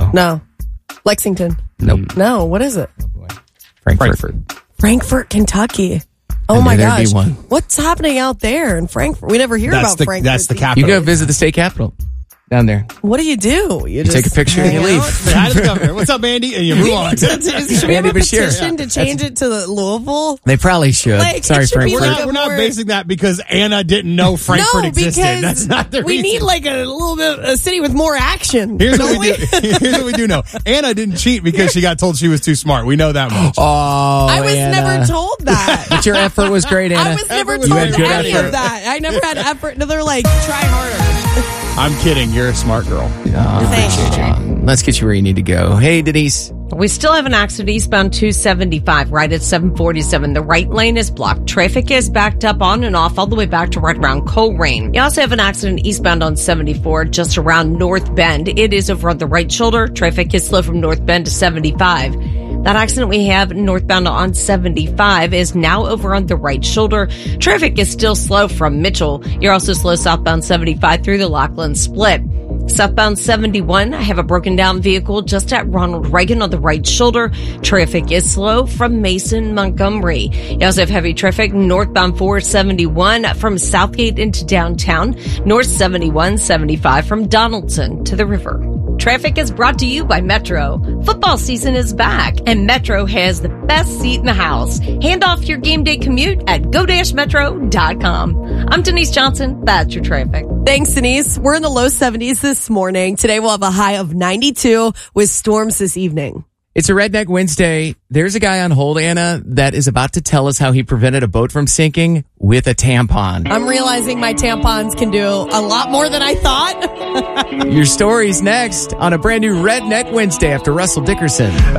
Chicago. No. Lexington. Nope. No, what is it? Oh, boy. Frankfurt. Frankfort, Kentucky. Oh, I my knew there'd be gosh. one. What's happening out there in Frankfurt? We never hear about Frankfurt. That's the these capital. You go visit the state capitol down there. days. What do? You just take a picture and you hang leave. out? Say hi to the governor. What's up, Andy? And you move on. Should we have Andy a Bashir. petition to change it to the Louisville? They probably should. Like, it Sorry, should be Frankfurt. like We're not more- basing that because Anna didn't know Frankfurt No, existed. because That's not the we reason. need like a little bit a city with more action. Here's don't what we do. Here's what we do know. Anna didn't cheat because she got told she was too smart. We know that much. Oh, I was Anna. never told that. But your effort was great, Anna. I was never You told had good any effort. of that. I never had effort. No, they're like, try harder. I'm kidding. You're a smart girl. Let's get you where you need to go. Hey, Denise. We still have an accident eastbound 275 right at 747. The right lane is blocked. Traffic is backed up on and off all the way back to right around Coleraine. You also have an accident eastbound on 74 just around North Bend. It is over on the right shoulder. Traffic is slow from North Bend to 75. That accident we have northbound on 75 is now over on the right shoulder. Traffic is still slow from Mitchell. You're also slow southbound 75 through the Lockland Split. Southbound 71, I have a broken down vehicle just at Ronald Reagan on the right shoulder. Traffic is slow from Mason, Montgomery. You also have heavy traffic northbound 471 from Southgate into downtown. North 71, 75 from Donaldson to the river. Traffic is brought to you by Metro. Football season is back, and Metro has the best seat in the house. Hand off your game day commute at go-metro.com. I'm Denise Johnson. That's your traffic. Thanks, Denise. We're in the low 70s this morning. Today we'll have a high of 92 with storms this evening. It's a Redneck Wednesday. There's a guy on hold, Anna, that is about to tell us how he prevented a boat from sinking with a tampon. I'm realizing my tampons can do a lot more than I thought. Your story's next on a brand new Redneck Wednesday after Russell Dickerson.